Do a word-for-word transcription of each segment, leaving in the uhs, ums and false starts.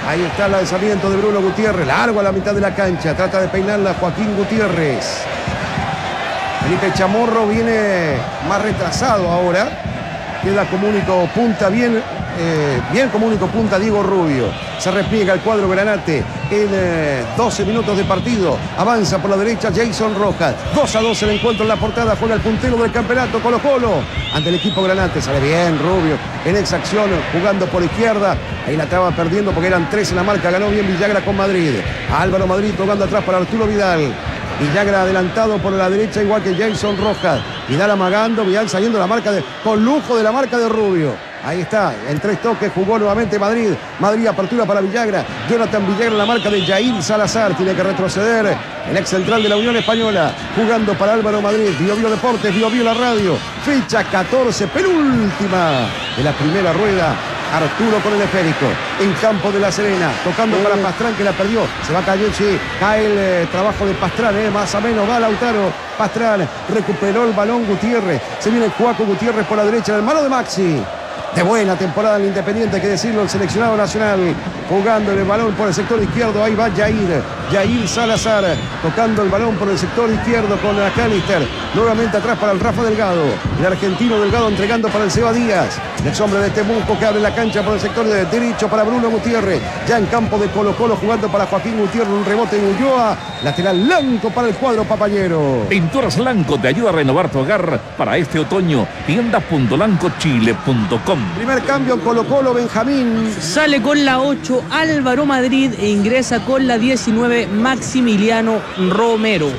Ahí está el lanzamiento de Bruno Gutiérrez, largo a la mitad de la cancha, trata de peinarla Joaquín Gutiérrez. Felipe Chamorro viene más retrasado ahora, queda como único punta, bien, eh, bien como único punta Diego Rubio. Se repliega el cuadro Granate en eh, doce minutos de partido. Avanza por la derecha Jason Rojas. dos a dos el encuentro en la portada. Juega el puntero del campeonato Colo Colo ante el equipo Granate. Sale bien Rubio en esa acción jugando por izquierda. Ahí la estaba perdiendo porque eran tres en la marca. Ganó bien Villagra con Madrid. Álvaro Madrid tocando atrás para Arturo Vidal. Villagra adelantado por la derecha igual que Jason Rojas. Vidal amagando, Vidal saliendo la marca de, con lujo de la marca de Rubio. Ahí está, en tres toques jugó nuevamente Madrid. Madrid apertura para Villagra. Jonathan Villagra en la marca de Jair Salazar. Tiene que retroceder el ex central de la Unión Española. Jugando para Álvaro Madrid. Bio Bio Deportes, Bio Bio la radio. Fecha catorce, penúltima de la primera rueda. Arturo con el esférico en campo de La Serena, tocando para Pastrán que la perdió, se va a caer, sí, cae el eh, trabajo de Pastrán, eh, más o menos va Lautaro, Pastrán recuperó el balón Gutiérrez, se viene Cuaco Gutiérrez por la derecha, en el mano de Maxi. De buena temporada en el Independiente, hay que decirlo, el seleccionado nacional, jugando el balón por el sector izquierdo, ahí va Jair, Jair Salazar, tocando el balón por el sector izquierdo con McAllister, nuevamente atrás para el Rafa Delgado, el argentino Delgado entregando para el Seba Díaz, el hombre de Temuco que abre la cancha por el sector de derecho para Bruno Gutiérrez, ya en campo de Colo Colo jugando para Joaquín Gutiérrez, un rebote en Ulloa, lateral blanco para el cuadro papañero. Pinturas Lanco te ayuda a renovar tu hogar para este otoño, tiendas punto lanco chile punto com. Primer cambio en Colo Colo, Benjamín. Sale con la ocho Álvaro Madrid e ingresa con la diecinueve Maximiliano Romero.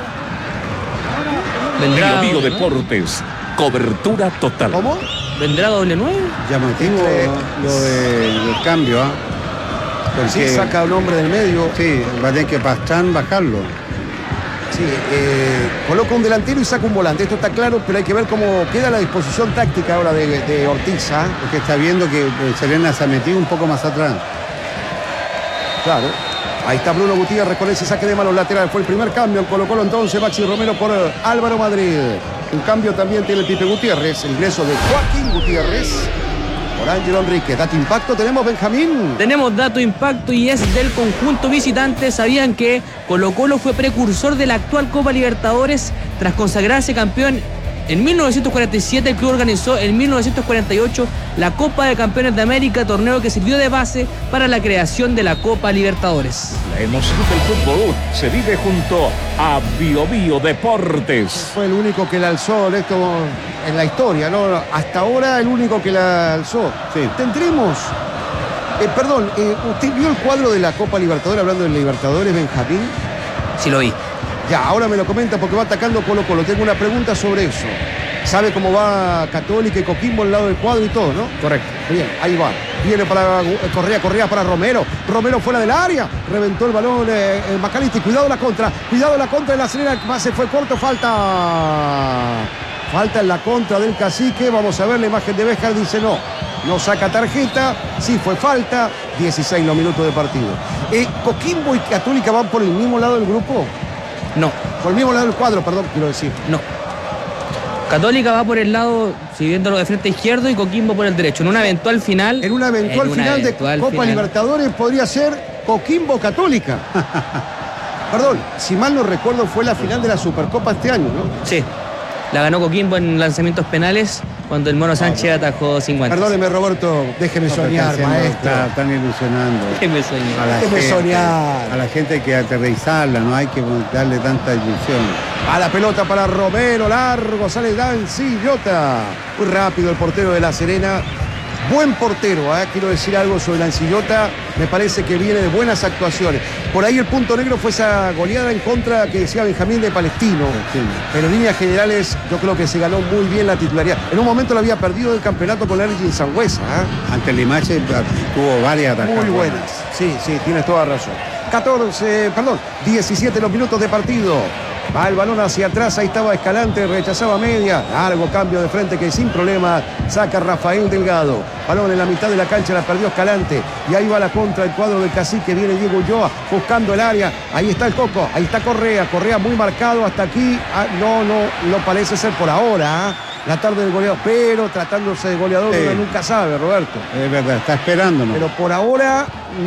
Vendrá Bio Bio Deportes, cobertura total. ¿Cómo? ¿Vendrá doble nueve? Llamativo Este, lo de, del cambio, ¿ah? ¿eh? Sí, saca un hombre del medio. Sí, va a tener que Pastrán bajarlo. Sí, eh, coloca un delantero y saca un volante. Esto está claro, pero hay que ver cómo queda la disposición táctica ahora de, de Ortiz. ¿eh? Porque está viendo que Serena se ha metido un poco más atrás. Claro. Ahí está Bruno Gutiérrez con ese saque de manos lateral. Fue el primer cambio en Colo Colo entonces. Maxi Romero por Álvaro Madrid. Un cambio también tiene el Pipe Gutiérrez. El ingreso de Joaquín Gutiérrez por Ángelo Enrique. Dato impacto tenemos, Benjamín. Tenemos dato impacto y es del conjunto visitante. ¿Sabían que Colo Colo fue precursor de la actual Copa Libertadores? Tras consagrarse campeón en mil novecientos cuarenta y siete, el club organizó en mil novecientos cuarenta y ocho la Copa de Campeones de América, torneo que sirvió de base para la creación de la Copa Libertadores. La emoción del fútbol se vive junto a Bio Bio Deportes. Fue el único que la alzó esto en la historia, ¿no? Hasta ahora el único que la alzó. Sí. Tendremos... Eh, perdón, eh, ¿usted vio el cuadro de la Copa Libertadores hablando de Libertadores, Benjamín? Sí lo vi. Ya, ahora me lo comenta porque va atacando Colo Colo. Tengo una pregunta sobre eso. Sabe cómo va Católica y Coquimbo al lado del cuadro y todo, ¿no? Correcto. Bien, ahí va. Viene para Correa, Correa para Romero. Romero fuera del área. Reventó el balón eh, eh, Macalisti. Cuidado la contra. Cuidado la contra de La Serena. Más se fue corto. Falta. Falta en la contra del Cacique. Vamos a ver la imagen de Béjar. Dice no. No saca tarjeta. Sí fue falta. dieciséis los minutos de partido. Eh, ¿Coquimbo y Católica van por el mismo lado del grupo? No. Por el mismo lado del cuadro, perdón, quiero decir. No. Católica va por el lado, siguiéndolo de frente izquierdo, y Coquimbo por el derecho. En una eventual final. En una eventual en una final eventual de Copa final. Libertadores podría ser Coquimbo Católica. Perdón, si mal no recuerdo fue la final de la Supercopa este año, ¿no? Sí. La ganó Coquimbo en lanzamientos penales cuando el Mono Sánchez atajó cincuenta. Perdóneme, Roberto, déjeme No, pero soñar, están haciendo- maestro. está- Están ilusionando. Déjeme soñar. A la, Déjeme gente, soñar. a la gente hay que aterrizarla, no hay que darle tanta ilusión. A la pelota para Romero, largo, sale Dan Sillota. Muy rápido el portero de La Serena. Buen portero, ¿eh? Quiero decir algo sobre Lancillota. Me parece que viene de buenas actuaciones. Por ahí el punto negro fue esa goleada en contra que decía Benjamín de Palestino. Sí. Pero en líneas generales yo creo que se ganó muy bien la titularidad. En un momento lo había perdido el campeonato con Ergin Sangüesa. ¿eh? Ante Limache tuvo varias atajadas. Muy buenas. Sí, sí, tienes toda razón. catorce, perdón, diecisiete los minutos de partido. Va el balón hacia atrás, ahí estaba Escalante, rechazaba media. Largo cambio de frente que sin problema saca Rafael Delgado. Balón en la mitad de la cancha, la perdió Escalante. Y ahí va la contra, el cuadro del Cacique. Viene Diego Ulloa buscando el área. Ahí está el Coco, ahí está Correa. Correa muy marcado hasta aquí. Ah, no, no, no parece ser por ahora. ¿eh? La tarde del goleador, pero tratándose de goleador, Sí. uno nunca sabe, Roberto. Es verdad, está esperándonos. Pero por ahora